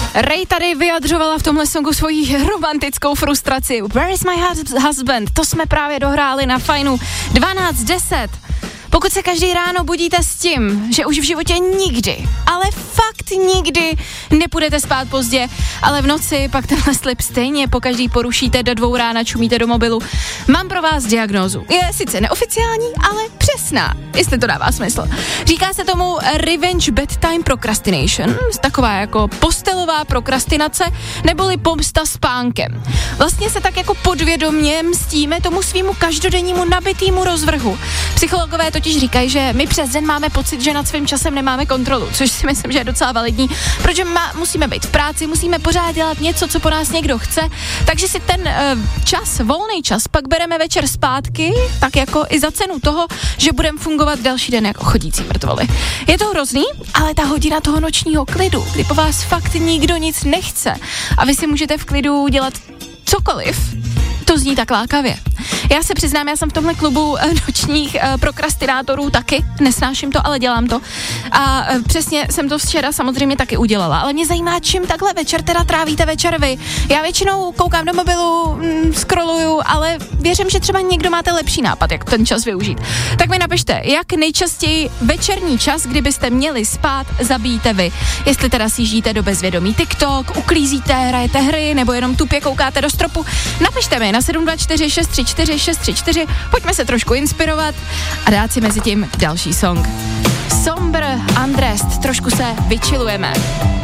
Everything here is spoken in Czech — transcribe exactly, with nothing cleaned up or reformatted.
Ray tady vyjadřovala v tomhle songu svoji romantickou frustraci. Where is my husband? To jsme právě dohráli na Fajnu dvanáct deset. Pokud se každý ráno budíte s tím, že už v životě nikdy, ale fakt nikdy nepůjdete spát pozdě, ale v noci pak tenhle slib stejně pokaždý porušíte, do dvou rána čumíte do mobilu, mám pro vás diagnózu. Je sice neoficiální, ale přesná, jestli to dává smysl. Říká se tomu revenge bedtime procrastination, taková jako postelová prokrastinace, neboli pomsta spánkem. Vlastně se tak jako podvědomě mstíme tomu svýmu každodennímu nabitýmu rozvrhu. Psychologové totiž říkají, že my přes den máme pocit, že nad svým časem nemáme kontrolu, což si myslím, že je docela validní, protože má, musíme být v práci, musíme pořád dělat něco, co po nás někdo chce, takže si ten uh, čas, volný čas, pak bereme večer zpátky, tak jako i za cenu toho, že budeme fungovat další den jako chodící mrtvoly. Je to hrozný, ale ta hodina toho nočního klidu, kdy po vás fakt nikdo nic nechce a vy si můžete v klidu dělat cokoliv, to zní tak lákavě. Já se přiznám, já jsem v tomhle klubu nočních uh, prokrastinátorů taky, nesnáším to, ale dělám to. A uh, přesně jsem to včera samozřejmě taky udělala, ale mě zajímá, čím takhle večer teda trávíte večer vy. Já většinou koukám do mobilu, mm, scrolluju, ale věřím, že třeba někdo máte lepší nápad, jak ten čas využít. Tak mi napište, jak nejčastěji večerní čas, kdybyste měli spát, zabijíte vy. Jestli teda sjíždíte do bezvědomí TikTok, uklízíte, hrajete hry, nebo jenom tupě koukáte do stropu, napište mi na sedm dva čtyři šest tři čtyři šest tři čtyři, pojďme se trošku inspirovat a dát si mezi tím další song. Somber Undressed, trošku se vychillujeme.